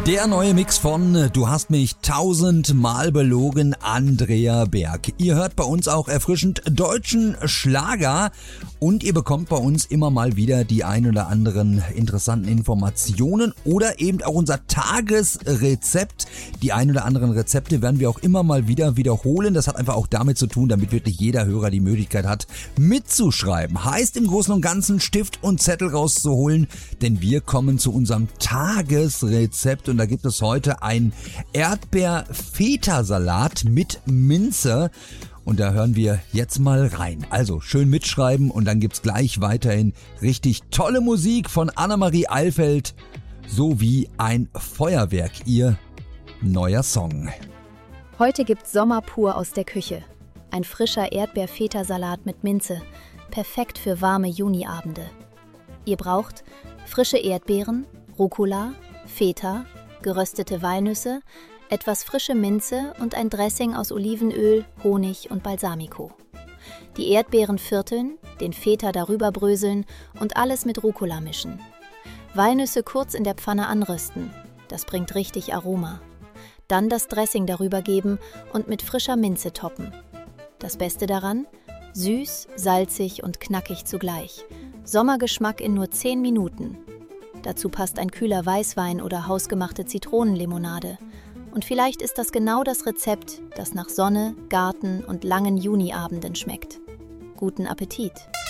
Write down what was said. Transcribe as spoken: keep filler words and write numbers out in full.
Der neue Mix von Du hast mich tausendmal belogen, Andrea Berg. Ihr hört bei uns auch erfrischend deutschen Schlager und ihr bekommt bei uns immer mal wieder die ein oder anderen interessanten Informationen oder eben auch unser Tagesrezept. Die ein oder anderen Rezepte werden wir auch immer mal wieder wiederholen. Das hat einfach auch damit zu tun, damit wirklich jeder Hörer die Möglichkeit hat, mitzuschreiben. Heißt im Großen und Ganzen Stift und Zettel rauszuholen, denn wir kommen zu unserem Tagesrezept und da gibt es heute ein Erdbeer-Feta-Salat mit Minze. Und da hören wir jetzt mal rein. Also schön mitschreiben und dann gibt's gleich weiterhin richtig tolle Musik von Annemarie Eilfeld sowie ein Feuerwerk, ihr neuer Song. Heute gibt's Sommer pur aus der Küche. Ein frischer Erdbeer-Feta-Salat mit Minze. Perfekt für warme Juniabende. Ihr braucht frische Erdbeeren, Rucola, Feta, geröstete Walnüsse, etwas frische Minze und ein Dressing aus Olivenöl, Honig und Balsamico. Die Erdbeeren vierteln, den Feta darüber bröseln und alles mit Rucola mischen. Walnüsse kurz in der Pfanne anrösten, das bringt richtig Aroma. Dann das Dressing darüber geben und mit frischer Minze toppen. Das Beste daran? Süß, salzig und knackig zugleich. Sommergeschmack in nur zehn Minuten. Dazu passt ein kühler Weißwein oder hausgemachte Zitronenlimonade. Und vielleicht ist das genau das Rezept, das nach Sonne, Garten und langen Juniabenden schmeckt. Guten Appetit!